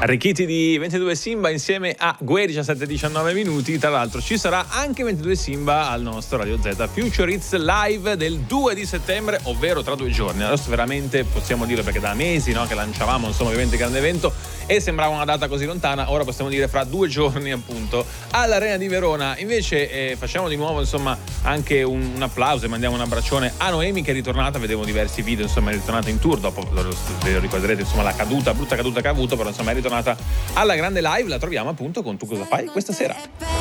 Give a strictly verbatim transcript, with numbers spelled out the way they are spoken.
Arricchiti di ventidue Simba insieme a Guè, diciassette e diciannove minuti. Tra l'altro ci sarà anche ventidue Simba al nostro Radio Z Future Hits Live del due di settembre, ovvero tra due giorni. Adesso veramente possiamo dire, perché da mesi, no, che lanciavamo insomma ovviamente grande evento e sembrava una data così lontana, ora possiamo dire fra due giorni appunto all'Arena di Verona. Invece eh, facciamo di nuovo insomma anche un, un applauso e mandiamo un abbraccione a Noemi, che è ritornata. Vedevo diversi video, insomma è ritornata in tour dopo, lo, lo ricorderete insomma la caduta, brutta caduta che ha avuto, però insomma è ritornata alla grande live. La troviamo appunto con Tu cosa fai questa sera.